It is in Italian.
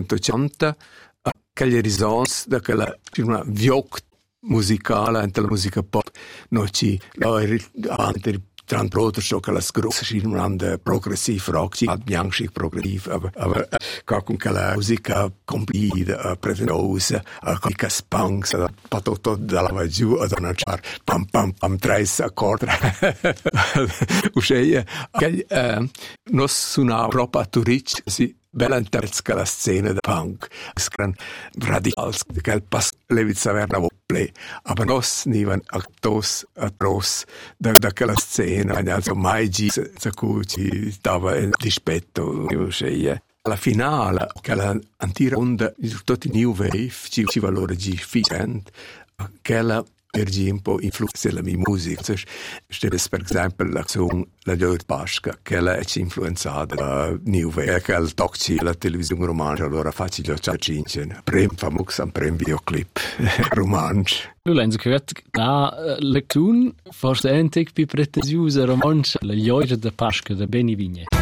1980 quelle risonanze da quella una vioc musicale entre la musica pop no ci anche Transporter schon las grosse Schirmlande progressiv rock, bianchi progressiv, aber con quella musica completa, pretenosa, con i punks, patotto dalla giù ad una char, pam pam pam, 3 accordi. Uscei che nos suonava proprio a Turic, sì. Bella interezza la scena del punk, gran radicals, che il pass levizza verna vople, aber nos nivan actos atros da quella scena, also mai gis za cui stava in dispetto, alla finale, quella antica onda di tutti new wave, ci valore di efficient, quella ergi un po' influenza la mia musica. Stedes per esempio la canzone La Lloyd Pasca, che è influenzata da New Wave, che è il tocci la televisione romancia, allora faccio già cincin. Prem famux am prem videoclip romansch. Lenz, che da lectun forse antic pi pretesiosa romancia La Lloyd Pasca da Beni Vigne.